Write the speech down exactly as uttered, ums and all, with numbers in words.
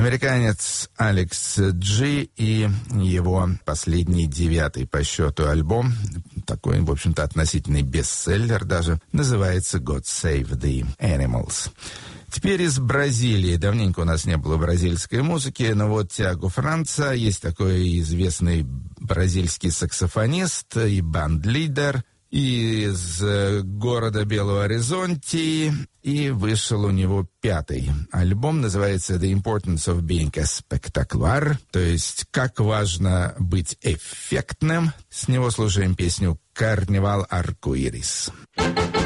Американец Алекс Джи и его последний девятый по счету альбом, такой, в общем-то, относительный бестселлер даже, называется «God Save the Animals». Теперь из Бразилии. Давненько у нас не было бразильской музыки, но вот Тиаго Франца, есть такой известный бразильский саксофонист и банд-лидер из города Белого Оризонти, и вышел у него пятый альбом, называется «The Importance of Being a Spectacular», то есть «Как важно быть эффектным». С него слушаем песню «Карнивал Аркуирис».